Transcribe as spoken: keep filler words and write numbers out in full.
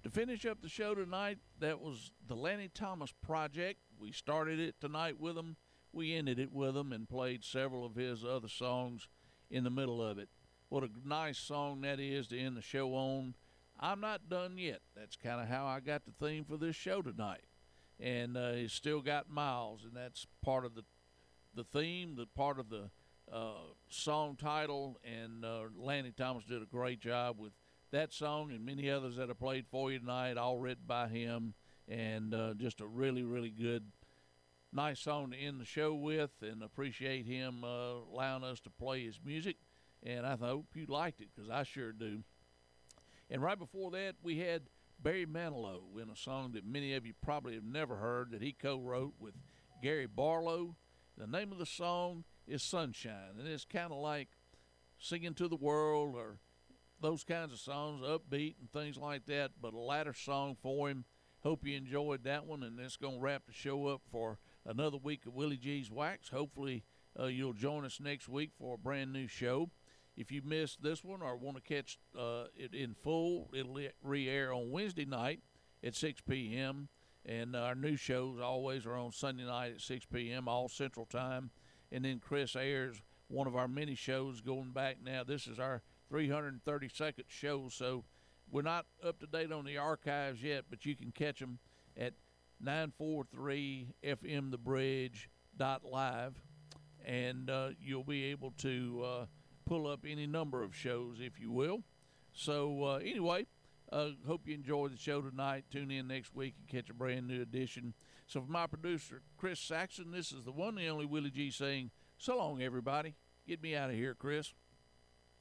To finish up the show tonight, that was the Lanny Thomas Project. We started it tonight with him. We ended it with him and played several of his other songs in the middle of it. What a nice song that is to end the show on. I'm not done yet. That's kind of how I got the theme for this show tonight. And uh, he's still got miles, and that's part of the the theme, the part of the uh, song title. And uh, Lanny Thomas did a great job with that song and many others that I played for you tonight, all written by him. And uh, just a really, really good, nice song to end the show with, and appreciate him uh, allowing us to play his music. And I hope you liked it, because I sure do. And right before that, we had Barry Manilow in a song that many of you probably have never heard, that he co-wrote with Gary Barlow. The name of the song is Sunshine, and it's kind of like Singing to the World or those kinds of songs, upbeat and things like that, but a lighter song for him. Hope you enjoyed that one, and it's going to wrap the show up for another week of Willie G's Wax. Hopefully uh, you'll join us next week for a brand new show. If you missed this one or want to catch uh, it in full, it'll re-air on Wednesday night at six p.m., and our new shows always are on Sunday night at six p.m., all Central Time. And then Chris airs one of our mini shows going back now. This is our three hundred thirty-second show, so we're not up to date on the archives yet, but you can catch them at nine forty-three F M the bridge dot live, and uh, you'll be able to uh, pull up any number of shows, if you will. So uh, anyway, uh, hope you enjoyed the show tonight. Tune in next week and catch a brand new edition. So for my producer, Chris Saxon, this is the one and only Willie G saying, so long, everybody. Get me out of here, Chris.